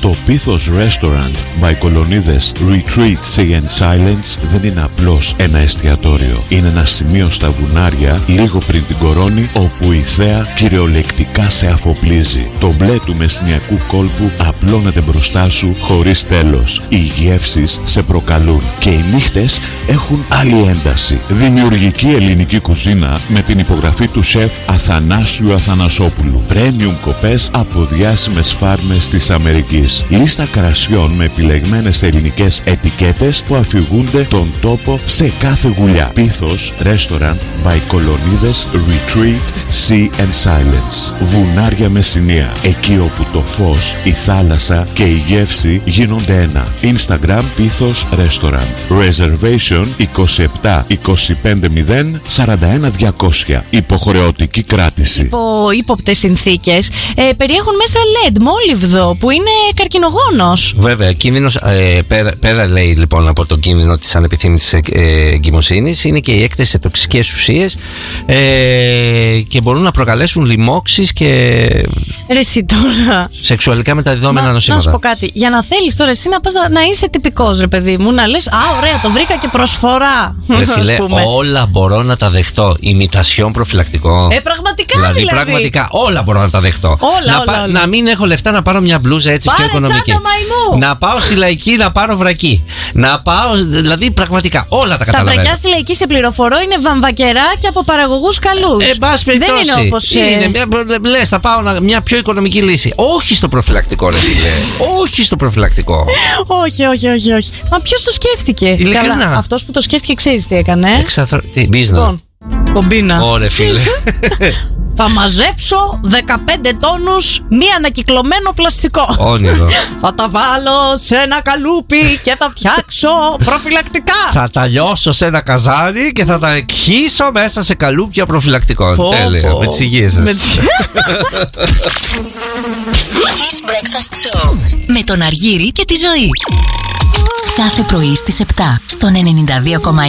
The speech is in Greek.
Το Πίθος Restaurant by Κολονίδες Retreat Sea and Silence δεν είναι απλώς ένα εστιατόριο. Είναι ένα σημείο στα βουνάρια λίγο πριν την Κορώνη, όπου η θέα κυριολεκτικά σε αφοπλίζει. Το μπλε του μεσνιακού κόλπου απλώνεται μπροστά σου χωρίς τέλος. Οι γεύσεις σε προκαλούν και οι νύχτες έχουν άλλη ένταση. Δημιουργική ελληνική κουζίνα με την υπογραφή του σεφ Αθανάσιου Αθανασόπουλου. Premium κοπές από διάσημες φάρμες της Αμερικής. Λίστα κρασιών με επιλεγμένες ελληνικές ετικέτες που αφηγούνται τον τόπο σε κάθε γουλιά. Πίθος Restaurant by Κολονίδες Retreat Sea and Silence. Βουνάρια Μεσσηνία. Εκεί όπου το φως, η θάλασσα και η γεύση γίνονται ένα. Instagram Πίθος Restaurant. Reservation 27 25 0 41 200. Υποχρεωτική κράτηση. Υπό ύποπτες συνθήκες περιέχουν μέσα LED μόλιβδο που είναι καρκινογόνος. Βέβαια, κίνδυνος, πέρα λέει λοιπόν από τον κίνδυνο της ανεπιθύμητης εγκυμοσύνης, είναι και η έκθεση σε τοξικές ουσίες και μπορούν να προκαλέσουν λοιμώξεις και Ρε εσύ τώρα σεξουαλικά μεταδιδόμενα νοσήματα. Να σου πω κάτι, για να θέλεις τώρα εσύ να πας να είσαι τυπικός, ρε παιδί μου, να λες ωραία, το βρήκα και προσφορά. Ρε φίλε, όλα μπορώ να τα δεχτώ. Ημιτασιόν προφυλακτικό. Πραγματικά δηλαδή. Πραγματικά όλα μπορώ να τα δεχτώ. Όλα. Να μην έχω λεφτά να πάρω μια μπλούζα έτσι πιο οικονομική. Να πάω στη Λαϊκή να πάρω βρακί. Να πάω, δηλαδή πραγματικά όλα τα καταλαβαίνω. Τα βρακιά στη Λαϊκή, σε πληροφορώ, είναι βαμβακεράκια από παραγωγούς καλούς. Δεν είναι όπως λες, θα πάω μια πιο οικονομική λύση. Όχι στο προφυλακτικό, ρε φίλε. Όχι στο προφυλακτικό. Όχι. Μα ποιος το σκέφτηκε? Ειλικρινά. Αυτός που το σκέφτηκε ξέρεις τι έκανε. Μπίζνα. Κομπίνα. Ωραία, φίλε. Θα μαζέψω 15 τόνους μη ανακυκλωμένο πλαστικό. Όνειρο. Θα τα βάλω σε ένα καλούπι και θα φτιάξω προφυλακτικά. Θα τα λιώσω σε ένα καζάνι και θα τα εκχύσω μέσα σε καλούπια προφυλακτικών. Τέλεια. Με τις υγείες σας. Kiss Breakfast Show με τον Αργύρη και τη Ζωή. Κάθε πρωί στις 7 στον 92,6.